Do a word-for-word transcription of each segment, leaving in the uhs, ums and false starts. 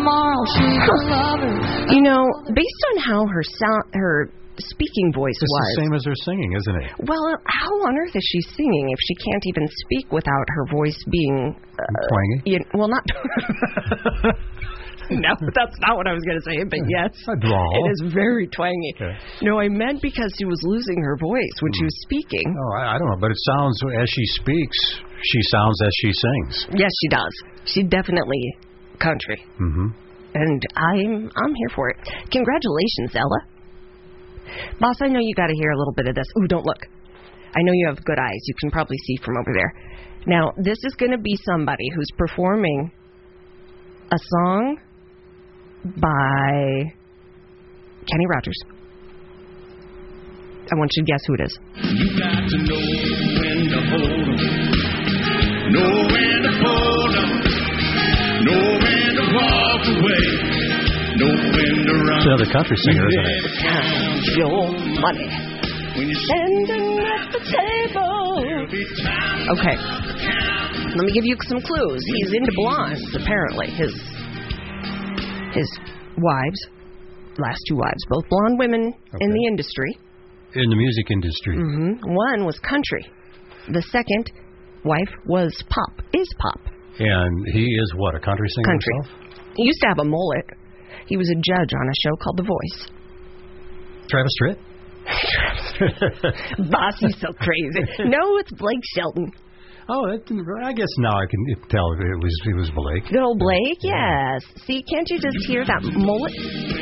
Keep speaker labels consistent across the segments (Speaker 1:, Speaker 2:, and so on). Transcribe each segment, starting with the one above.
Speaker 1: tomorrow she's a lover.
Speaker 2: You know, based on how her sound, her speaking voice
Speaker 3: it's
Speaker 2: was.
Speaker 3: It's the same as her singing, isn't it?
Speaker 2: Well, how on earth is she singing if she can't even speak without her voice being... Uh,
Speaker 3: twangy?
Speaker 2: You, well, not... No, that's not what I was going to say, but yes.
Speaker 3: A drawl.
Speaker 2: It is very twangy.
Speaker 3: Okay.
Speaker 2: No, I meant because she was losing her voice when mm. she was speaking.
Speaker 3: Oh, I, I don't know, but it sounds, as she speaks, she sounds as she sings.
Speaker 2: Yes, she does. She's definitely country.
Speaker 3: Mm-hmm.
Speaker 2: And I'm I'm here for it. Congratulations, Ella. Boss, I know you got to hear a little bit of this. Ooh, don't look. I know you have good eyes. You can probably see from over there. Now, this is going to be somebody who's performing a song by Kenny Rogers. I want you to guess who it is.
Speaker 4: You got to know when to hold 'em, know when to hold 'em, know when to walk away, know when to run.
Speaker 3: It's another country singer, isn't it?
Speaker 2: Count your money.
Speaker 4: When you
Speaker 2: standing at the table. Okay. Let me give you some clues. He's into blondes, apparently. His his wives, last two wives, both blonde women okay. in the industry.
Speaker 3: In the music industry.
Speaker 2: Mm-hmm. One was country. The second wife was pop, is pop.
Speaker 3: And he is what, a country singer
Speaker 2: country.
Speaker 3: himself?
Speaker 2: He used to have a mullet. He was a judge on a show called The Voice.
Speaker 3: Travis Tritt?
Speaker 2: Boss, he's so crazy. No, it's Blake Shelton.
Speaker 3: Oh, that, I guess now I can tell it was it was Blake.
Speaker 2: Good old Blake, yes. See, can't you just hear that mullet?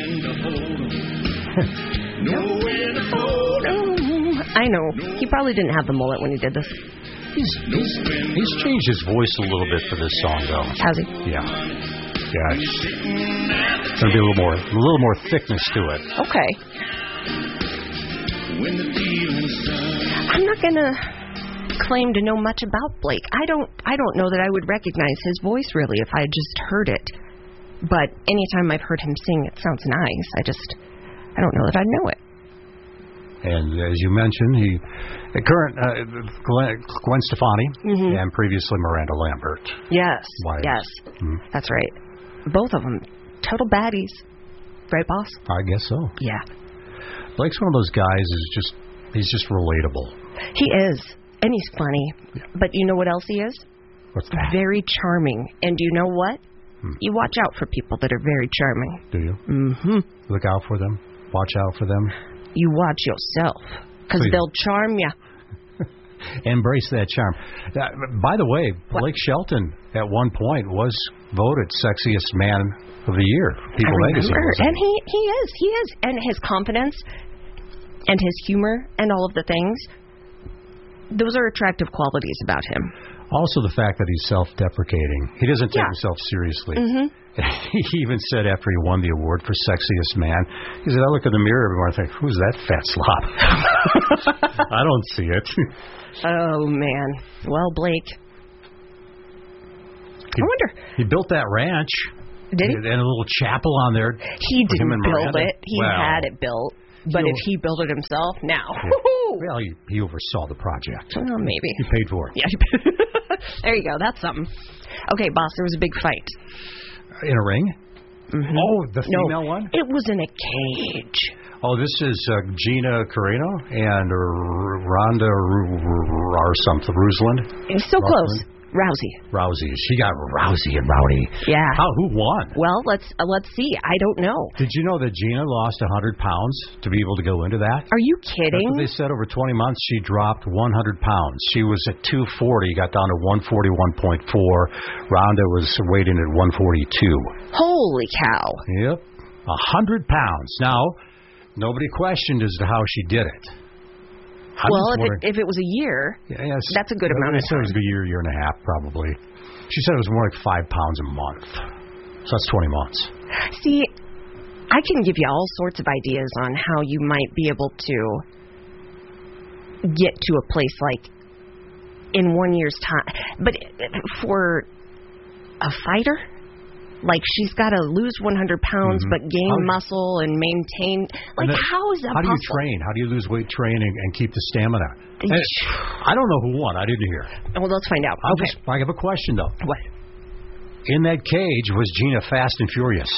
Speaker 2: I know. He probably didn't have the mullet when he did this.
Speaker 3: He's, he's, he's changed his voice a little bit for this song, though.
Speaker 2: Has he?
Speaker 3: Yeah. Yeah. It's going to be a little more, a little more thickness to it.
Speaker 2: Okay. I'm not going to claim to know much about Blake. I don't I don't know that I would recognize his voice, really, if I just heard it. But anytime I've heard him sing, it sounds nice. I just, I don't know that I know it.
Speaker 3: And as you mentioned, he, the current uh, Gwen, Gwen Stefani
Speaker 2: mm-hmm.
Speaker 3: and previously Miranda Lambert.
Speaker 2: Yes,
Speaker 3: Wives.
Speaker 2: yes,
Speaker 3: mm-hmm.
Speaker 2: That's right. Both of them, total baddies. Right, boss?
Speaker 3: I guess so.
Speaker 2: Yeah.
Speaker 3: Blake's one of those guys is just, he's just relatable.
Speaker 2: He is. And he's funny. Yeah. But you know what else he is?
Speaker 3: What's that?
Speaker 2: Very charming. And do you know what? Hmm. You watch out for people that are very charming.
Speaker 3: Do you?
Speaker 2: Mm-hmm.
Speaker 3: Look out for them? Watch out for them?
Speaker 2: You watch yourself. Because they'll charm you.
Speaker 3: Embrace that charm. Uh, by the way, Blake what? Shelton at one point was voted sexiest man of the year. People Magazine.
Speaker 2: And he, he is. He is. And his confidence and his humor and all of the things, those are attractive qualities about him.
Speaker 3: Also the fact that he's self-deprecating. He doesn't take
Speaker 2: yeah.
Speaker 3: himself seriously.
Speaker 2: Mm-hmm.
Speaker 3: He even said after he won the award for sexiest man, he said, I look in the mirror every morning and think, who's that fat slop? I don't see it.
Speaker 2: Oh, man. Well, Blake.
Speaker 3: He,
Speaker 2: I wonder.
Speaker 3: He built that ranch.
Speaker 2: Did he?
Speaker 3: And a little chapel on there.
Speaker 2: He didn't build it. He
Speaker 3: well,
Speaker 2: had it built. But if he built it himself, now.
Speaker 3: Yeah. Well, he, he oversaw the project.
Speaker 2: Well, maybe.
Speaker 3: He paid for it.
Speaker 2: Yeah. There you go. That's something. Okay, boss, there was a big fight.
Speaker 3: In a ring?
Speaker 2: Mm-hmm.
Speaker 3: Oh, the female
Speaker 2: no,
Speaker 3: one?
Speaker 2: It was in a cage.
Speaker 3: Oh, this is uh, Gina Carano and R- Ronda R- R- or something. Rusland?
Speaker 2: It's so
Speaker 3: Rusland?
Speaker 2: close. Rousey.
Speaker 3: Rousey. She got Rousey and Rowdy.
Speaker 2: Yeah.
Speaker 3: How? Who won?
Speaker 2: Well, let's uh, let's see. I don't know.
Speaker 3: Did you know that Gina lost one hundred pounds to be able to go into that?
Speaker 2: Are you kidding?
Speaker 3: That's what they said. Over twenty months, she dropped one hundred pounds. She was at two forty, got down to one forty-one point four. Ronda was waiting at one forty-two.
Speaker 2: Holy cow.
Speaker 3: Yep. one hundred pounds. Now, nobody questioned as to how she did it. I'm
Speaker 2: well, if it, if it was a year,
Speaker 3: yeah, yes,
Speaker 2: that's a good amount of time.
Speaker 3: It was a year, year and a half, probably. She said it was more like five pounds a month. So that's twenty months.
Speaker 2: See, I can give you all sorts of ideas on how you might be able to get to a place like in one year's time. But for a fighter, like she's got to lose one hundred pounds
Speaker 3: mm-hmm.
Speaker 2: but gain
Speaker 3: how,
Speaker 2: muscle and maintain. Like,
Speaker 3: and then,
Speaker 2: how is that
Speaker 3: how
Speaker 2: possible?
Speaker 3: How do you train? How do you lose weight training and keep the stamina? And I don't know who won. I didn't hear.
Speaker 2: Well, let's find out.
Speaker 3: I'll
Speaker 2: okay.
Speaker 3: just, I have a question, though.
Speaker 2: What?
Speaker 3: in that cage was Gina Fast and Furious.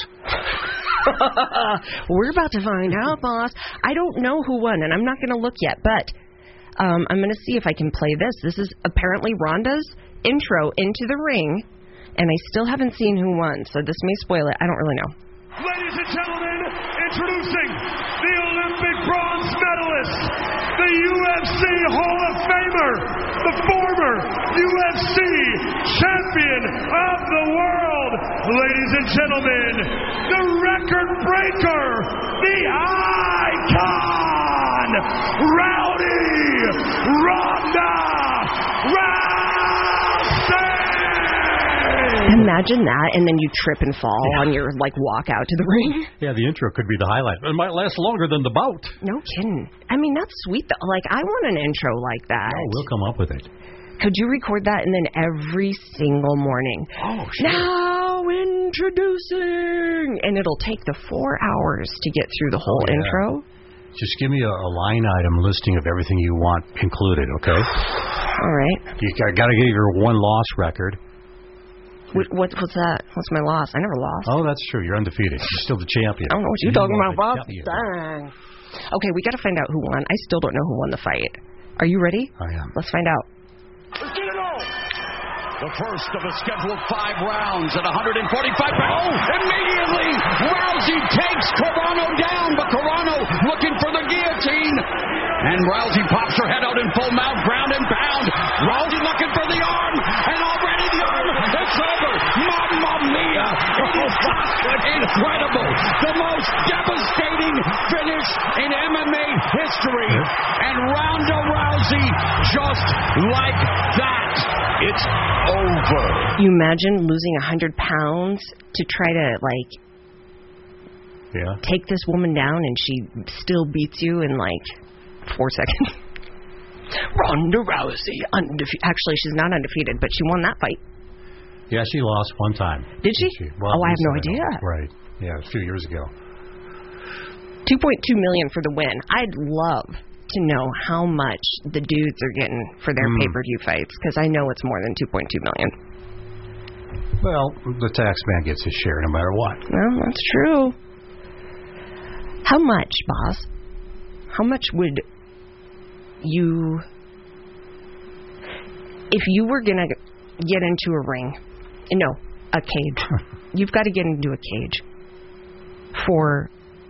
Speaker 2: We're about to find out, boss. I don't know who won, and I'm not going to look yet, but um, I'm going to see if I can play this. This is apparently Ronda's intro into the ring, and I still haven't seen who won, so this may spoil it. I don't really know.
Speaker 4: Ladies and gentlemen, introducing the Olympic bronze medalist, the U F C Hall of Famer, the former U F C champion of the world. Ladies and gentlemen, the record breaker, the icon, Rowdy Ronda Rousey.
Speaker 2: Imagine that, and then you trip and fall yeah. on your, like, walk out to the ring.
Speaker 3: Yeah, the intro could be the highlight. It might last longer than the bout.
Speaker 2: No kidding. I mean, that's sweet, though. Like, I want an intro like that.
Speaker 3: Oh, we'll come up with it.
Speaker 2: Could you record that, and then every single morning?
Speaker 3: Oh, sure.
Speaker 2: Now introducing! And it'll take the four hours to get through the whole
Speaker 3: oh, yeah.
Speaker 2: intro.
Speaker 3: Just give me a, a line item listing of everything you want included, okay?
Speaker 2: All right.
Speaker 3: You got to get your one loss record.
Speaker 2: What, what, what's that? What's my loss? I never lost.
Speaker 3: Oh, that's true. You're undefeated. You're still the champion.
Speaker 2: I don't know what you're you talking about, boss. Dang. Okay, we got to find out who won. I still don't know who won the fight. Are you ready?
Speaker 3: I am.
Speaker 2: Let's find out.
Speaker 5: Let's get it on. The first of a scheduled five rounds at one forty-five pounds. Oh, immediately, Rousey takes Carano down, but Carano looking for the guillotine. And Rousey pops her head out in full mouth, ground and pound. Rousey looking for the arm, and already the arm, it's over. Mamma mia! It is incredible. The most devastating finish in M M A history. And Ronda Rousey, just like that, it's over.
Speaker 2: You imagine losing one hundred pounds to try to, like,
Speaker 3: yeah.
Speaker 2: take this woman down, and she still beats you in, like, four seconds. Ronda Rousey, undefeated. Actually, she's not undefeated, but she won that fight.
Speaker 3: Yeah, she lost one time.
Speaker 2: Did she?
Speaker 3: she? Well,
Speaker 2: oh, I have no idea.
Speaker 3: Right. Yeah, a few years ago.
Speaker 2: two point two million dollars for the win. I'd love to know how much the dudes are getting for their mm. pay-per-view fights, because I know it's more than two point two million dollars.
Speaker 3: Well, the tax man gets his share no matter what.
Speaker 2: Well, that's true. How much, boss? How much would you, if you were going to get into a ring, no, a cage, you've got to get into a cage for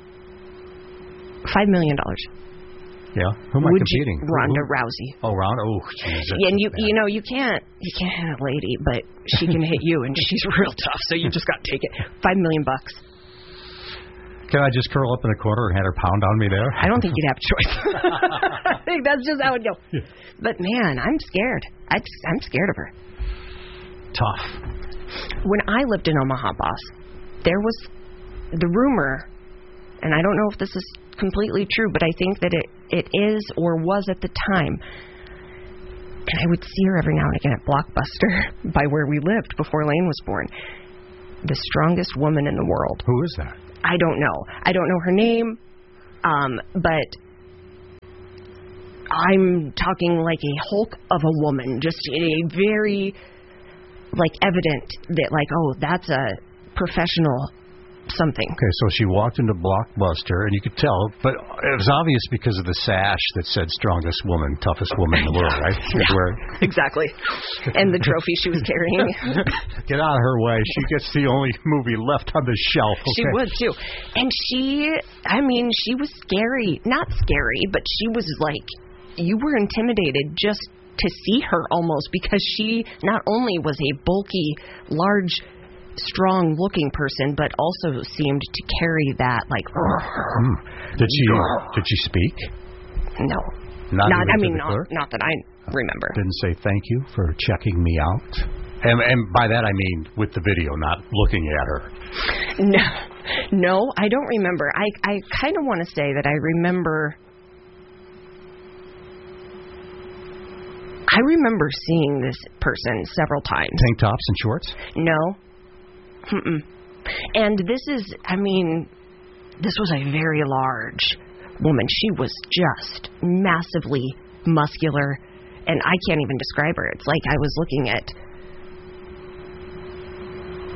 Speaker 2: five million dollars.
Speaker 3: Yeah, who am I
Speaker 2: would
Speaker 3: competing?
Speaker 2: You, Ronda Rousey.
Speaker 3: Oh, Ronda. Oh, Jesus.
Speaker 2: Yeah, and you, you know, you can't, you can't hit a lady, but she can hit you, and she's real tough. So you just got to take it. Five million bucks.
Speaker 3: Can I just curl up in a corner and have her pound on me there?
Speaker 2: I don't think you'd have a choice. I think that's just how it goes. Yeah. But man, I'm scared. I, I'm scared of her.
Speaker 3: Tough.
Speaker 2: When I lived in Omaha, boss, there was the rumor, and I don't know if this is completely true, but I think that it, it is or was at the time. And I would see her every now and again at Blockbuster by where we lived before Lane was born. The strongest woman in the world.
Speaker 3: Who is that?
Speaker 2: I don't know. I don't know her name, um, but I'm talking like a hulk of a woman, just a very, like, evident that, like, oh, that's a professional something.
Speaker 3: Okay, so she walked into Blockbuster, and you could tell, but it was obvious because of the sash that said strongest woman, toughest woman in the world, right?
Speaker 2: Yeah,
Speaker 3: wearing.
Speaker 2: Exactly. And the trophy she was carrying.
Speaker 3: Get out of her way. She gets the only movie left on the shelf. Okay?
Speaker 2: She would, too. And she, I mean, she was scary. Not scary, but she was like, you were intimidated just to see her almost, because she not only was a bulky, large, strong-looking person, but also seemed to carry that, like.
Speaker 3: Mm. Did she? Did she speak?
Speaker 2: No.
Speaker 3: Not.
Speaker 2: Not I
Speaker 3: to
Speaker 2: mean,
Speaker 3: the
Speaker 2: not,
Speaker 3: clerk?
Speaker 2: not that I remember.
Speaker 3: Didn't say thank you for checking me out. And, and by that I mean with the video, not looking at her.
Speaker 2: No, no, I don't remember. I I kind of want to say that I remember. I remember seeing this person several times.
Speaker 3: Tank tops and shorts?
Speaker 2: No. Mm-mm. And this is, I mean, this was a very large woman. She was just massively muscular, and I can't even describe her. It's like I was looking at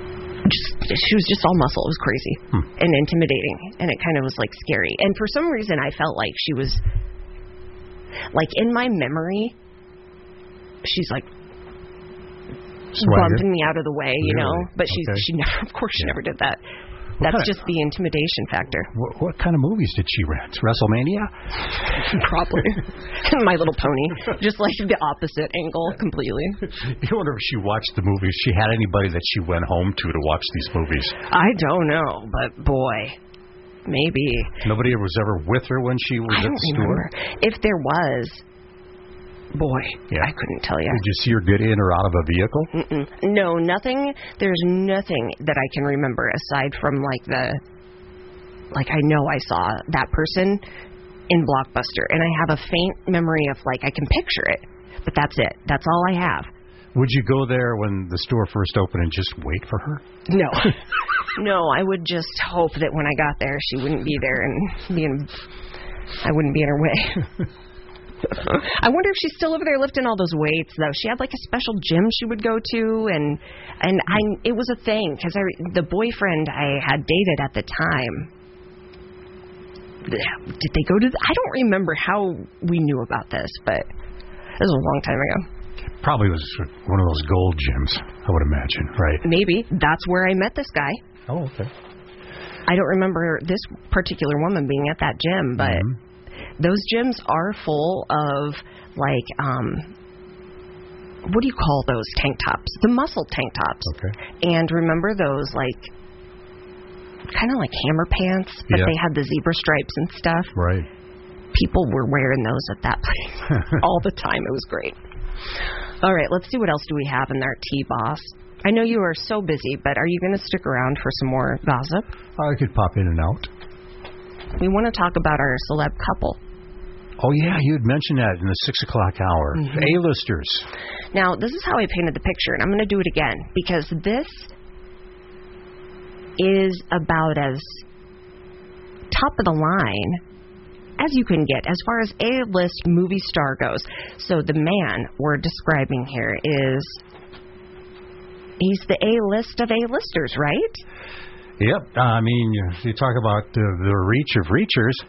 Speaker 2: she was just all muscle. It was crazy
Speaker 3: Hmm.
Speaker 2: and intimidating, and it kind of was like scary. And for some reason, I felt like she was like in my memory. She's like
Speaker 3: Swagger.
Speaker 2: bumping me out of the way, you
Speaker 3: Really?
Speaker 2: know. But she
Speaker 3: Okay.
Speaker 2: she never, of course, she
Speaker 3: Yeah.
Speaker 2: never did that.
Speaker 3: What
Speaker 2: That's
Speaker 3: kind of-
Speaker 2: just the intimidation factor.
Speaker 3: What, what kind of movies did she rent? WrestleMania?
Speaker 2: Probably. My Little Pony. Just like the opposite angle completely.
Speaker 3: You wonder if she watched the movies. She had anybody that she went home to to watch these movies.
Speaker 2: I don't know, but boy, maybe.
Speaker 3: Nobody was ever with her when she was
Speaker 2: I
Speaker 3: at
Speaker 2: don't
Speaker 3: the store?
Speaker 2: remember. If there was, boy,
Speaker 3: Yeah.
Speaker 2: I couldn't tell you.
Speaker 3: Did you see her get in or out of a vehicle?
Speaker 2: Mm-mm. No, nothing. There's nothing that I can remember aside from like the, like I know I saw that person in Blockbuster, and I have a faint memory of like I can picture it, but that's it. That's all I have.
Speaker 3: Would you go there when the store first opened and just wait for her?
Speaker 2: No, no. I would just hope that when I got there, she wouldn't be there and be in, I wouldn't be in her way. I wonder if she's still over there lifting all those weights, though. She had like a special gym she would go to, and and I it was a thing because I the boyfriend I had dated at the time. Did they go to? The, I don't remember how we knew about this, but it was a long time ago.
Speaker 3: Probably was one of those gold gyms, I would imagine, right?
Speaker 2: Maybe that's where I met this guy.
Speaker 3: Oh, okay.
Speaker 2: I don't remember this particular woman being at that gym, but.
Speaker 3: Mhm.
Speaker 2: Those gyms are full of, like, um, what do you call those tank tops? The muscle tank tops.
Speaker 3: Okay.
Speaker 2: And remember those, like, kind of like hammer pants, but
Speaker 3: Yeah.
Speaker 2: they had the zebra stripes and stuff?
Speaker 3: Right.
Speaker 2: People were wearing those at that place all the time. It was great. All right, let's see what else do we have in there, T-Boss. I know you are so busy, but are you going to stick around for some more gossip?
Speaker 3: I could pop in and out.
Speaker 2: We want to talk about our celeb couple.
Speaker 3: Oh, yeah, you had mentioned that in the six o'clock hour.
Speaker 2: Mhm.
Speaker 3: A-listers.
Speaker 2: Now, this is how I painted the picture, and I'm going to do it again, because this is about as top of the line as you can get as far as A-list movie star goes. So the man we're describing here is, he's the A-list of A-listers, right?
Speaker 3: Yep. I mean, you, you talk about the, the reach of reachers.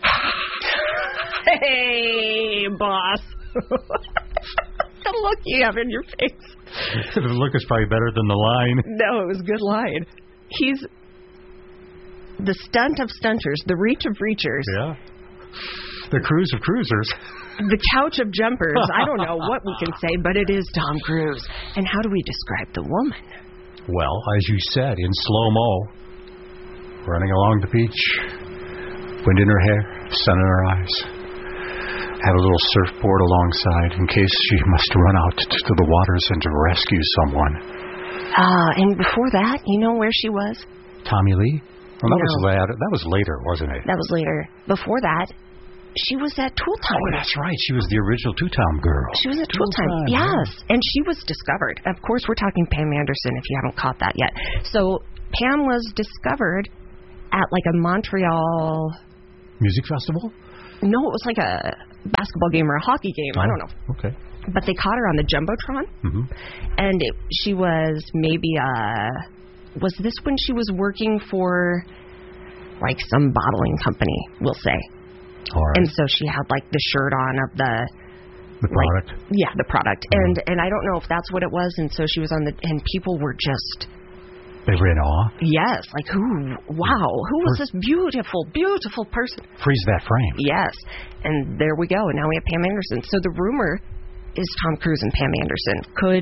Speaker 2: Hey, boss. The look you have in your face.
Speaker 3: The look is probably better than the line.
Speaker 2: No, it was a good line. He's the stunt of stunters, the reach of reachers,
Speaker 3: Yeah. The cruise of cruisers.
Speaker 2: the couch of jumpers. I don't know what we can say, but it is Tom Cruise. And how do we describe the woman?
Speaker 3: Well, as you said, in slow-mo, running along the beach, wind in her hair, sun in her eyes, have a little surfboard alongside in case she must run out to, to the waters and to rescue someone.
Speaker 2: Uh, and before that, you know where she was?
Speaker 3: Tommy Lee? Well, that
Speaker 2: No.
Speaker 3: was later. That was later, wasn't it?
Speaker 2: That was later. Before that, she was at Tool Time.
Speaker 3: Oh, that's right. She was the original Two-Town girl.
Speaker 2: She was at Tool Time.
Speaker 3: Time,
Speaker 2: Yes. And she was discovered. Of course, we're talking Pam Anderson, if you haven't caught that yet. So Pam was discovered at like a Montreal...
Speaker 3: Music festival?
Speaker 2: No, it was like a basketball game or a hockey game. I don't know.
Speaker 3: Okay.
Speaker 2: But they caught her on the Jumbotron.
Speaker 3: Mm-hmm.
Speaker 2: And it, she was maybe, uh... was this when she was working for, like, some bottling company, we'll say.
Speaker 3: All right.
Speaker 2: And so she had, like, the shirt on of the...
Speaker 3: The product.
Speaker 2: Like, yeah, the product.
Speaker 3: Mm-hmm.
Speaker 2: And and I don't know if that's what it was. And so she was on the... And people were just...
Speaker 3: They were in awe.
Speaker 2: Yes, like, who... Wow, who was this beautiful, beautiful person?
Speaker 3: Freeze that frame.
Speaker 2: Yes. And there we go. And now we have Pam Anderson. So the rumor is Tom Cruise and Pam Anderson could...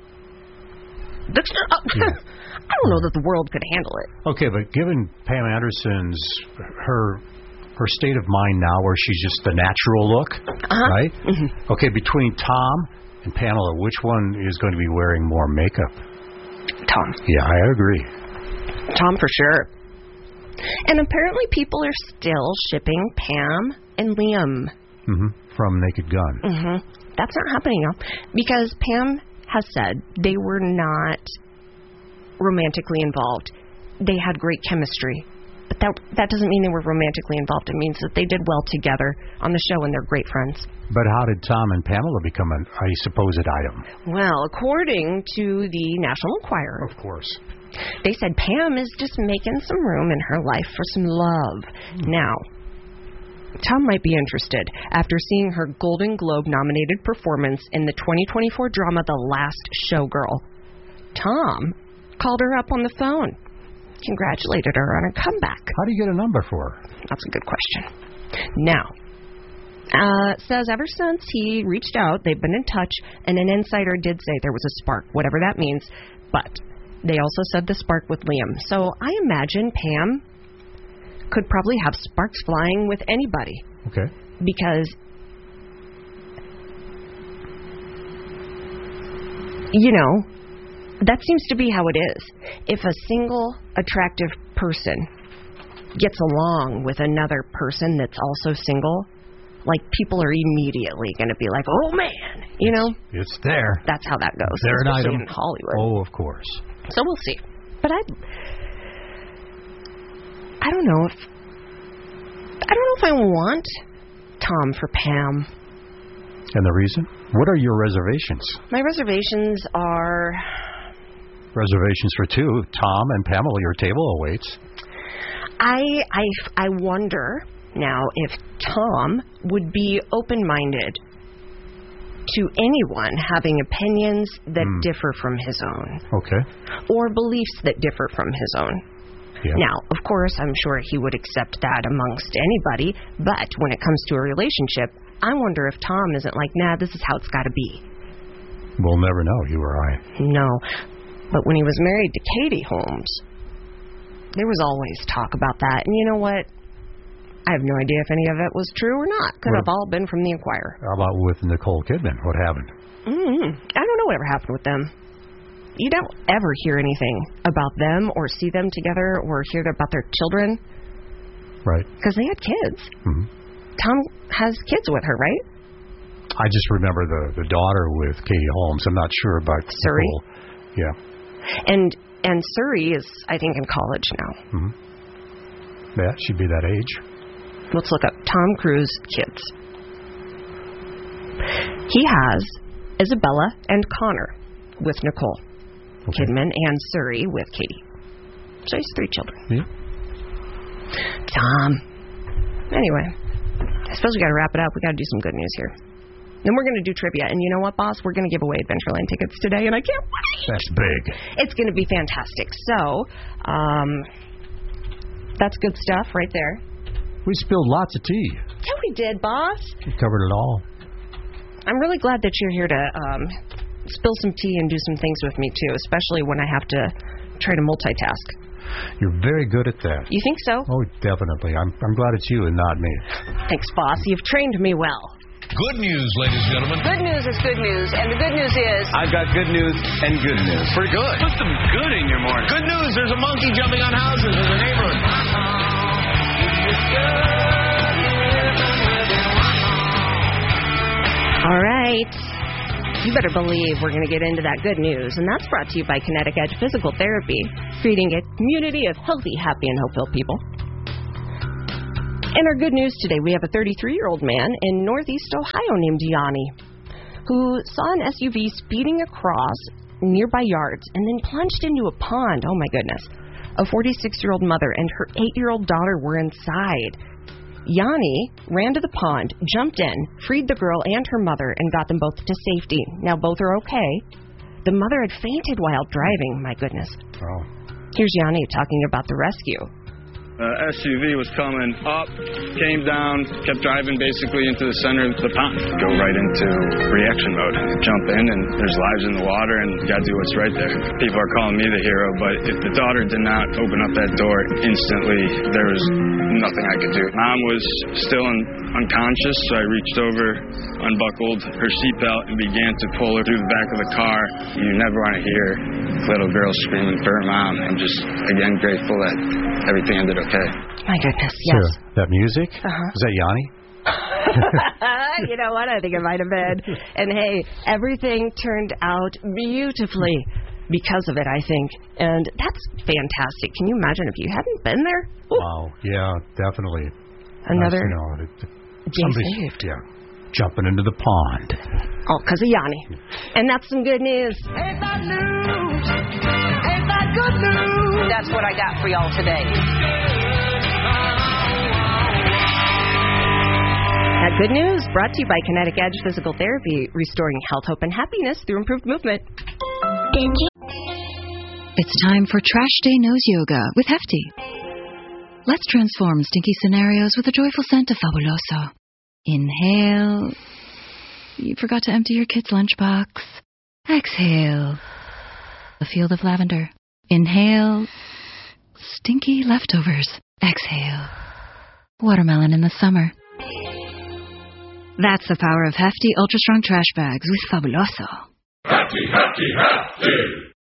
Speaker 3: Yeah.
Speaker 2: I don't know that the world could handle it.
Speaker 3: Okay, but given Pam Anderson's her her state of mind now, where she's just the natural look,
Speaker 2: Uh-huh.
Speaker 3: right?
Speaker 2: Mm-hmm.
Speaker 3: Okay, between Tom and Pamela, which one is going to be wearing more makeup?
Speaker 2: Tom.
Speaker 3: Yeah, I agree.
Speaker 2: Tom for sure. And apparently people are still shipping Pam and Liam.
Speaker 3: Mm-hmm. From Naked Gun.
Speaker 2: Mm-hmm. That's not happening now. Because Pam has said they were not romantically involved. They had great chemistry. But that that doesn't mean they were romantically involved. It means that they did well together on the show and they're great friends.
Speaker 3: But how did Tom and Pamela become an, a supposed item?
Speaker 2: Well, according to the National Enquirer,
Speaker 3: Of course.
Speaker 2: They said Pam is just making some room in her life for some love. Now, Tom might be interested after seeing her Golden Globe-nominated performance in the twenty twenty-four drama The Last Showgirl. Tom called her up on the phone, congratulated her on her comeback.
Speaker 3: How do you get a number for her?
Speaker 2: That's a good question. Now, uh, says ever since he reached out, they've been in touch, and an insider did say there was a spark, whatever that means, but they also said the spark with Liam. So I imagine Pam could probably have sparks flying with anybody.
Speaker 3: Okay.
Speaker 2: Because, you know, that seems to be how it is. If a single attractive person gets along with another person that's also single, like, people are immediately going to be like, oh, man, you
Speaker 3: it's,
Speaker 2: know?
Speaker 3: It's there.
Speaker 2: That's how that goes,
Speaker 3: They're an
Speaker 2: especially
Speaker 3: item.
Speaker 2: in Hollywood.
Speaker 3: Oh, of course.
Speaker 2: So we'll see. But I... I don't know if... I don't know if I want Tom for Pam.
Speaker 3: And the reason? What are your reservations?
Speaker 2: My reservations are...
Speaker 3: Reservations for two. Tom and Pamela, your table awaits.
Speaker 2: I, I, I wonder now if Tom would be open-minded to anyone having opinions that
Speaker 3: mm.
Speaker 2: differ from his own.
Speaker 3: Okay.
Speaker 2: Or beliefs that differ from his own.
Speaker 3: Yeah.
Speaker 2: Now, of course, I'm sure he would accept that amongst anybody, but when it comes to a relationship, I wonder if Tom isn't like, nah, this is how it's got to be.
Speaker 3: We'll never know, you or I.
Speaker 2: No. But when he was married to Katie Holmes, there was always talk about that. And you know what? I have no idea if any of it was true or not. Could
Speaker 3: What
Speaker 2: have all been from the Enquirer.
Speaker 3: How about with Nicole Kidman? What happened?
Speaker 2: Mm-hmm. I don't know whatever happened with them. You don't ever hear anything about them or see them together or hear about their children.
Speaker 3: Right.
Speaker 2: Because they had kids.
Speaker 3: Mm-hmm.
Speaker 2: Tom has kids with her, right?
Speaker 3: I just remember the, the daughter with Katie Holmes. I'm not sure about
Speaker 2: Surrey.
Speaker 3: Nicole. Yeah.
Speaker 2: And and Surrey is, I think, in college now.
Speaker 3: Mm-hmm. Yeah, she'd be that age.
Speaker 2: Let's look up Tom Cruise kids. He has Isabella and Connor with Nicole
Speaker 3: Okay.
Speaker 2: Kidman and Surrey with Katie. So he's three children.
Speaker 3: Yeah.
Speaker 2: Tom. Anyway, I suppose we got to wrap it up. We got to do some good news here. Then we're going to do trivia. And you know what, boss? We're going to give away Adventureland tickets today, and I can't wait.
Speaker 3: That's big.
Speaker 2: It's going to be fantastic. So, um, that's good stuff right there.
Speaker 3: We spilled lots of tea.
Speaker 2: Yeah, we did, boss.
Speaker 3: We covered it all.
Speaker 2: I'm really glad that you're here to um, spill some tea and do some things with me, too, especially when I have to try to multitask.
Speaker 3: You're very good at that.
Speaker 2: You think so?
Speaker 3: Oh, definitely. I'm, I'm glad it's you and not me.
Speaker 2: Thanks, boss. You've trained me well.
Speaker 6: Good news, ladies and gentlemen.
Speaker 7: Good news is good news, and the good news is...
Speaker 5: I've got good news and good news. Pretty good.
Speaker 6: Put some good in your morning.
Speaker 5: Good news, there's a monkey jumping on houses in the neighborhood.
Speaker 2: All right. You better believe we're going to get into that good news, and that's brought to you by Kinetic Edge Physical Therapy, creating a community of healthy, happy, and hope-filled people. In our good news today, we have a thirty-three-year-old man in Northeast Ohio named Yanni, who saw an S U V speeding across nearby yards and then plunged into a pond. Oh, my goodness. A forty-six-year-old mother and her eight-year-old daughter were inside. Yanni ran to the pond, jumped in, freed the girl and her mother, and got them both to safety. Now, both are okay. The mother had fainted while driving. My goodness.
Speaker 3: Oh.
Speaker 2: Here's Yanni talking about the rescue.
Speaker 8: Uh, S U V was coming up, came down, kept driving basically into the center of the pond. Go right into reaction mode. Jump in, and there's lives in the water, and you got to do what's right there. People are calling me the hero, but if the daughter did not open up that door instantly, there was nothing I could do. Mom was still in, unconscious, so I reached over, unbuckled her seatbelt, and began to pull her through the back of the car. You never want to hear little girls screaming for her mom. I'm just, again, grateful that everything ended okay.
Speaker 2: My goodness, yes.
Speaker 3: So, that music?
Speaker 2: Uh-huh.
Speaker 3: Is that Yanni?
Speaker 2: You know what? I think it might have been. And hey, everything turned out beautifully because of it, I think. And that's fantastic. Can you imagine if you hadn't been there? Ooh.
Speaker 3: Wow. Yeah, definitely.
Speaker 2: Another
Speaker 3: nice, you know, it-
Speaker 2: day
Speaker 3: somebody's-
Speaker 2: saved.
Speaker 3: Yeah. Jumping into the pond.
Speaker 2: All because of Yanni. And that's some good news.
Speaker 1: Ain't that news? Ain't that good news.
Speaker 7: That's what I got for y'all today.
Speaker 2: That good news brought to you by Kinetic Edge Physical Therapy, restoring health, hope, and happiness through improved movement.
Speaker 9: It's time for Trash Day Nose Yoga with Hefty. Let's transform stinky scenarios with a joyful scent of Fabuloso. Inhale. You forgot to empty your kid's lunchbox. Exhale. A field of lavender. Inhale. Stinky leftovers. Exhale. Watermelon in the summer. That's the power of Hefty Ultra Strong Trash Bags with Fabuloso.
Speaker 10: Hefty, Hefty, Hefty!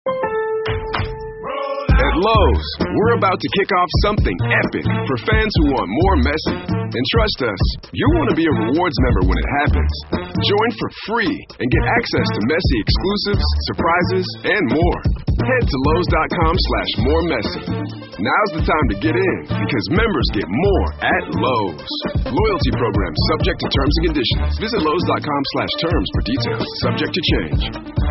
Speaker 10: At Lowe's, we're about to kick off something epic for fans who want more Messi. And trust us, you'll want to be a rewards member when it happens. Join for free and get access to Messi exclusives, surprises, and more. Head to Lowe's.com slash more Messi. Now's the time to get in because members get more at Lowe's. Loyalty program subject to terms and conditions. Visit Lowe's.com slash terms for details. Subject to change.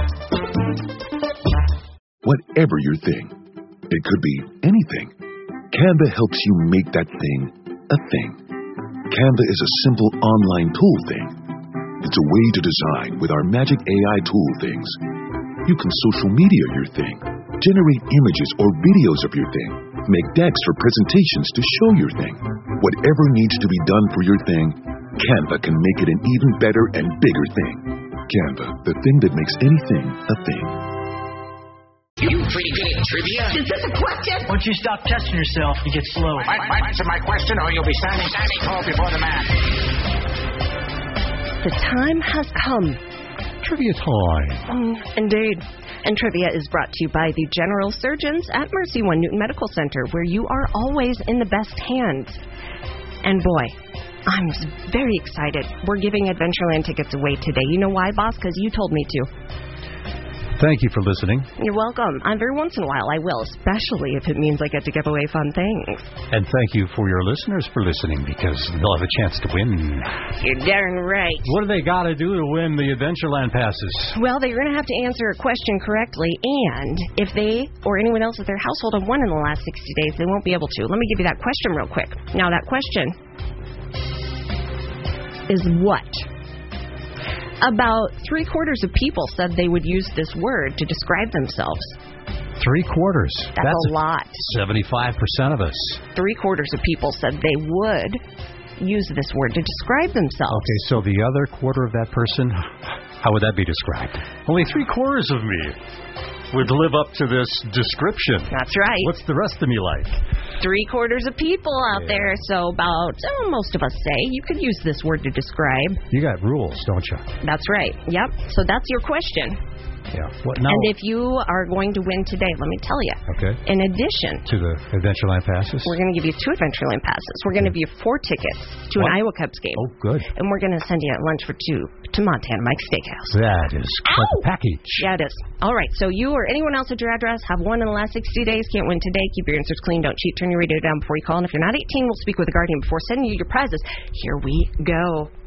Speaker 11: Whatever your thing, it could be anything. Canva helps you make that thing a thing. Canva is a simple online tool thing. It's a way to design with our magic A I tool things. You can social media your thing, generate images or videos of your thing, make decks for presentations to show your thing. Whatever needs to be done for your thing, Canva can make it an even better and bigger thing. Canva, the thing that makes anything a thing.
Speaker 12: You pretty good at trivia?
Speaker 1: Is this a question?
Speaker 13: Once you stop testing yourself, you get slow.
Speaker 12: Might, might answer my question, or you'll be standing, standing tall before the man.
Speaker 2: The time has come.
Speaker 3: Trivia time.
Speaker 2: Mm, indeed. And trivia is brought to you by the general surgeons at Mercy One Newton Medical Center, where you are always in the best hands. And boy, I'm very excited. We're giving Adventureland tickets away today. You know why, boss? Because you told me to.
Speaker 3: Thank you for listening.
Speaker 2: You're welcome. Every once in a while I will, especially if it means I get to give away fun things.
Speaker 3: And thank you for your listeners for listening, because they'll have a chance to win.
Speaker 2: You're darn right.
Speaker 3: What do they got to do to win the Adventureland passes?
Speaker 2: Well, they're going to have to answer a question correctly, and if they or anyone else at their household have won in the last sixty days, they won't be able to. Let me give you that question real quick. Now, that question is what? About three quarters of people said they would use this word to describe themselves.
Speaker 3: Three quarters?
Speaker 2: That's, That's a lot.
Speaker 3: seventy-five percent of us.
Speaker 2: Three quarters of people said they would use this word to describe themselves.
Speaker 3: Okay, so the other quarter of that person, how would that be described? Only three quarters of me would live up to this description.
Speaker 2: That's right.
Speaker 3: What's the rest of me like?
Speaker 2: Three quarters of people out yeah. there, so about, oh, most of us say, you could use this word to describe.
Speaker 3: You got rules, don't you?
Speaker 2: That's right. Yep. So that's your question.
Speaker 3: Yeah. What, now,
Speaker 2: and if you are going to win today, let me tell you.
Speaker 3: Okay.
Speaker 2: In addition
Speaker 3: to the Adventureland passes,
Speaker 2: we're going to give you two Adventureland passes. We're going to give you four tickets to what? an Iowa Cubs game.
Speaker 3: Oh, good.
Speaker 2: And we're going to send you at lunch for two to Montana Mike's Steakhouse.
Speaker 3: That is quite the package.
Speaker 2: Yeah, it is. All right. So you or anyone else at your address have won in the last sixty days. Can't win today. Keep your answers clean. Don't cheat. Turn your radio down before you call. And if you're not eighteen, we'll speak with a guardian before sending you your prizes. Here we go.